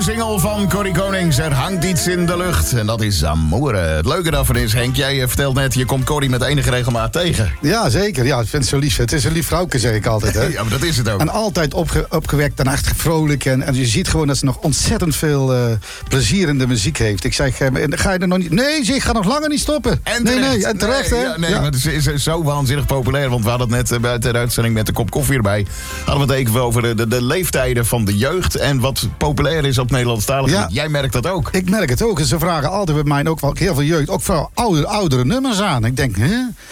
nieuwe single van Corrie Konings. Er hangt iets in de lucht en dat is Amore. Het leuke daarvan is, Henk, jij vertelt net, je komt Corrie met enige regelmaat tegen. Ja, zeker. Ja, ik vind het zo lief. Het is een lief vrouwke, zeg ik altijd. Hè? Ja, maar dat is het ook. En altijd opgewekt en echt vrolijk. En je ziet gewoon dat ze nog ontzettend veel plezier in de muziek heeft. Ik zeg, ga je er nog niet... Nee, ik ga nog langer niet stoppen. En terecht. Nee, en terecht, hè? Ja, maar het is zo waanzinnig populair. Want we hadden het net bij de uitzending met de kop koffie erbij. Hadden we het even over de leeftijden van de jeugd. En wat populair is op Nederlandstalig. Ja. Jij merkt dat ook. Ik merk het ook. En ze vragen altijd bij mij ook wel heel veel jeugd. Ook vooral oudere nummers aan. Ik denk,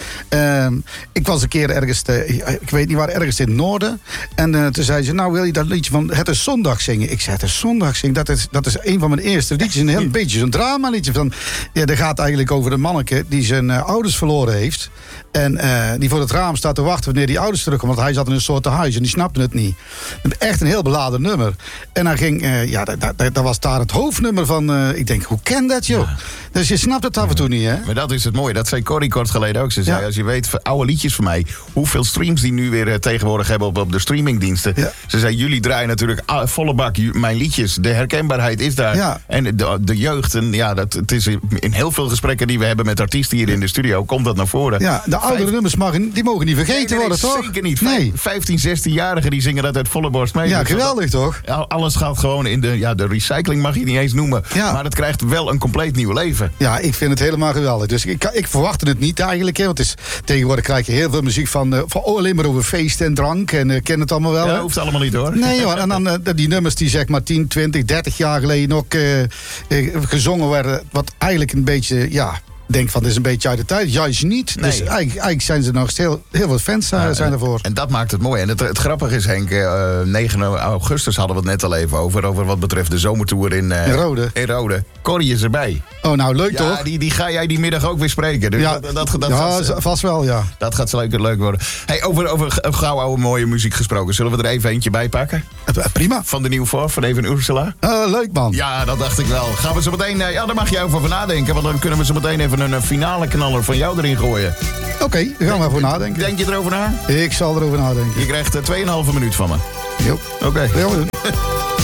ik was een keer ergens, ik weet niet waar, ergens in het noorden. En toen zei ze, nou wil je dat liedje van Het is Zondag zingen? Ik zei, Het is Zondag zingen, dat is een van mijn eerste liedjes. Een heel beetje zo'n drama liedje van. Ja, dat gaat eigenlijk over een manneke die zijn ouders verloren heeft. En die voor het raam staat te wachten wanneer die ouders terugkomen. Want hij zat in een soort huis en die snapte het niet. Echt een heel beladen nummer. En dan ging, dat was daar het hoofdnummer van. Ik denk, hoe ken dat, joh? Ja. Dus je snapt het af en toe niet, hè? Maar dat is het mooie. Dat zei Corrie kort geleden ook. Ze zei, als je weet, oude liedjes van mij, hoeveel streams die nu weer tegenwoordig hebben op de streamingdiensten. Ja. Ze zei, jullie draaien natuurlijk volle bak mijn liedjes. De herkenbaarheid is daar. Ja. En de jeugd, en het is in heel veel gesprekken die we hebben met artiesten hier in de studio, komt dat naar voren. Ja, de oudere nummers die mogen niet vergeten worden, toch? Zeker niet. Nee. 15, 16-jarigen die zingen dat uit volle borst mee. Ja, geweldig toch? Alles gaat gewoon in de recycling, mag je niet eens noemen. Ja. Maar het krijgt wel een compleet nieuw leven. Ja, ik vind het helemaal geweldig. Dus ik verwachtte het niet eigenlijk. Hè, want tegenwoordig krijg je heel veel muziek van alleen maar over feest en drank. En ken het allemaal wel. Ja, dat hoeft allemaal niet hoor. Nee hoor. En dan die nummers die zeg maar 10, 20, 30 jaar geleden ook gezongen werden. Wat eigenlijk een beetje, denk van, dit is een beetje uit de tijd. Juist niet. Nee. Dus eigenlijk zijn ze nog heel veel fans zijn ervoor. En dat maakt het mooi. En het grappige is, Henk, 9 augustus hadden we het net al even over wat betreft de zomertour in Rode. Corrie is erbij. Oh, nou leuk toch? Die ga jij die middag ook weer spreken. Dus vast wel, ja. Dat gaat leuk worden. Hey, over gauw oude mooie muziek gesproken. Zullen we er even eentje bij pakken? Prima. Van de Nieuwe Voor, van Even Ursula. Leuk man. Ja, dat dacht ik wel. Gaan we zo meteen, daar mag je over nadenken. Want dan kunnen we zo meteen even een finale knaller van jou erin gooien. Oké, daar gaan we over nadenken. Denk je erover na? Ik zal erover nadenken. Je krijgt 2,5 minuut van me. Jo. Oké. Dat gaan we doen.